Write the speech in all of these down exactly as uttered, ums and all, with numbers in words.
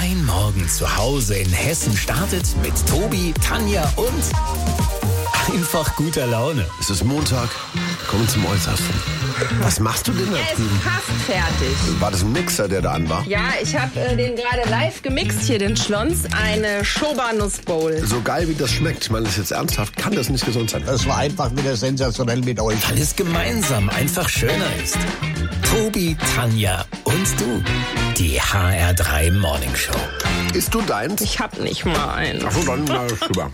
Dein Morgen zu Hause in Hessen startet mit Tobi, Tanja und einfach guter Laune. Es ist Montag, kommen zum Äußersten. Was machst du denn da Er ist drüben? fast fertig. War das ein Mixer, der da an war? Ja, ich habe äh, den gerade live gemixt hier, den Schlons. Eine Schoba-Nussbowl. So geil wie das schmeckt, ich meine das jetzt ernsthaft, kann das nicht gesund sein. Das war einfach wieder sensationell mit euch. Weil es gemeinsam einfach schöner ist. Tobi, Tanja und du. Die H R drei Morning Show. Isst du deins? Ich hab nicht mal einen. Achso, dann mal rüber.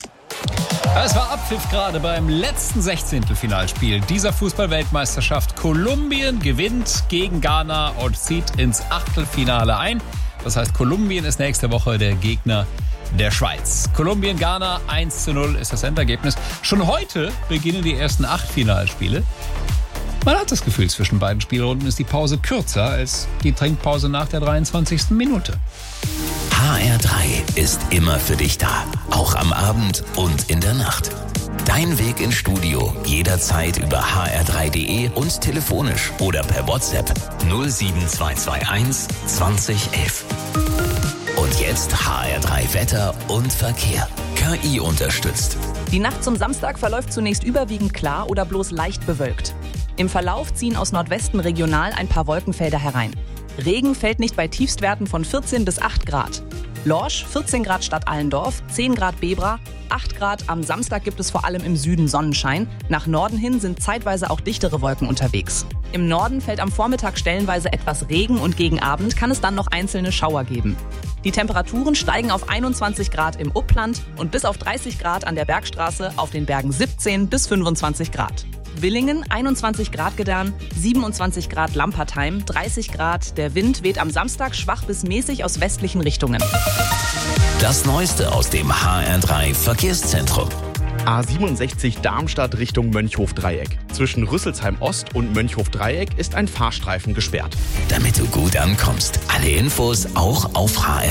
Es war Abpfiff gerade beim letzten Sechzehntelfinalspiel dieser Fußball-Weltmeisterschaft. Kolumbien gewinnt gegen Ghana und zieht ins Achtelfinale ein. Das heißt, Kolumbien ist nächste Woche der Gegner der Schweiz. Kolumbien-Ghana eins zu null ist das Endergebnis. Schon heute beginnen die ersten acht Finalspiele. Man hat das Gefühl, zwischen beiden Spielrunden ist die Pause kürzer als die Trinkpause nach der dreiundzwanzigsten Minute. H R drei ist immer für dich da. Auch am Abend und in der Nacht. Dein Weg ins Studio jederzeit über h r drei punkt d e und telefonisch oder per WhatsApp null sieben zwei zwei eins zwanzig elf. Und jetzt H R drei Wetter und Verkehr. K I unterstützt. Die Nacht zum Samstag verläuft zunächst überwiegend klar oder bloß leicht bewölkt. Im Verlauf ziehen aus Nordwesten regional ein paar Wolkenfelder herein. Regen fällt nicht bei Tiefstwerten von vierzehn bis acht Grad. Lorsch vierzehn Grad Stadt Allendorf, zehn Grad Bebra, acht Grad am Samstag gibt es vor allem im Süden Sonnenschein. Nach Norden hin sind zeitweise auch dichtere Wolken unterwegs. Im Norden fällt am Vormittag stellenweise etwas Regen und gegen Abend kann es dann noch einzelne Schauer geben. Die Temperaturen steigen auf einundzwanzig Grad im Upland und bis auf dreißig Grad an der Bergstraße, auf den Bergen siebzehn bis fünfundzwanzig Grad. Willingen einundzwanzig Grad Gedern, siebenundzwanzig Grad Lampertheim, dreißig Grad. Der Wind weht am Samstag schwach bis mäßig aus westlichen Richtungen. Das Neueste aus dem H R drei Verkehrszentrum. A siebenundsechzig Darmstadt Richtung Mönchhof-Dreieck. Zwischen Rüsselsheim Ost und Mönchhof-Dreieck ist ein Fahrstreifen gesperrt. Damit du gut ankommst. Alle Infos auch auf H R